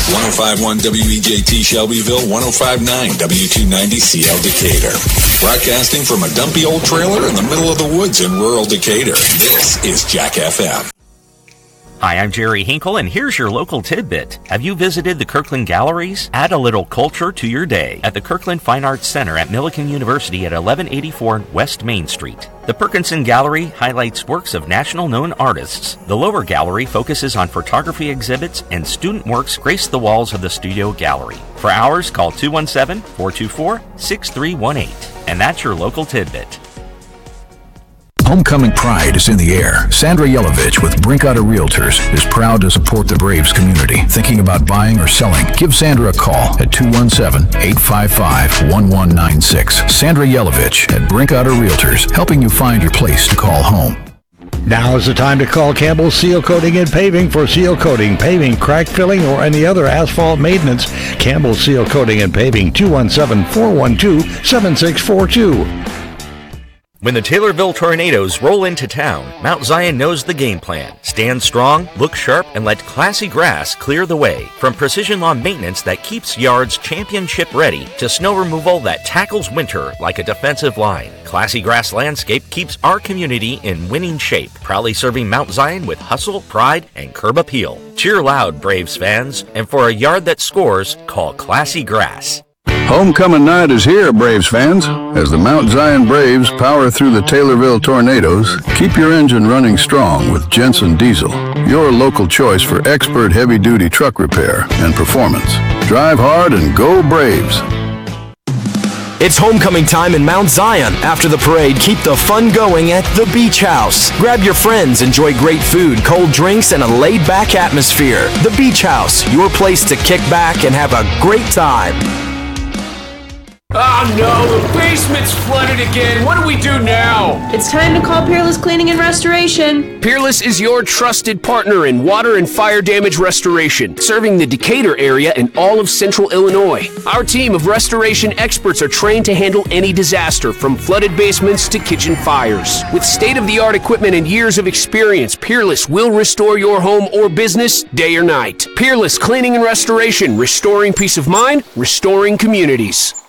105.1 WEJT Shelbyville, 105.9 W290 CL Decatur. Broadcasting from a dumpy old trailer in the middle of the woods in rural Decatur. This is Jack FM. Hi, I'm Jerry Hinkle, and here's your local tidbit. Have you visited the Kirkland Galleries? Add a little culture to your day at the Kirkland Fine Arts Center at Millikan University at 1184 West Main Street. The Perkinson Gallery highlights works of national known artists. The lower gallery focuses on photography exhibits, and student works grace the walls of the studio gallery. For hours, call 217-424-6318. And that's your local tidbit. Homecoming pride is in the air. Sandra Yelovich with Brinkotter Realtors is proud to support the Braves community. Thinking about buying or selling? Give Sandra a call at 217-855-1196. Sandra Yelovich at Brinkotter Realtors, helping you find your place to call home. Now is the time to call Campbell Seal Coating and Paving for seal coating, paving, crack filling, or any other asphalt maintenance. Campbell Seal Coating and Paving, 217-412-7642. When the Taylorville Tornadoes roll into town, Mount Zion knows the game plan. Stand strong, look sharp, and let Classy Grass clear the way. From precision lawn maintenance that keeps yards championship ready to snow removal that tackles winter like a defensive line, Classy Grass Landscape keeps our community in winning shape, proudly serving Mount Zion with hustle, pride, and curb appeal. Cheer loud, Braves fans, and for a yard that scores, call Classy Grass. Homecoming night is here, Braves fans. As the Mount Zion Braves power through the Taylorville Tornadoes, keep your engine running strong with Jensen Diesel, your local choice for expert heavy-duty truck repair and performance. Drive hard and go Braves. It's homecoming time in Mount Zion. After the parade, keep the fun going at the Beach House. Grab your friends, enjoy great food, cold drinks, and a laid-back atmosphere. The Beach House, your place to kick back and have a great time. Oh no, the basement's flooded again. What do we do now? It's time to call Peerless Cleaning and Restoration. Peerless is your trusted partner in water and fire damage restoration, serving the Decatur area and all of central Illinois. Our team of restoration experts are trained to handle any disaster, from flooded basements to kitchen fires. With state-of-the-art equipment and years of experience, Peerless will restore your home or business day or night. Peerless Cleaning and Restoration, restoring peace of mind, restoring communities.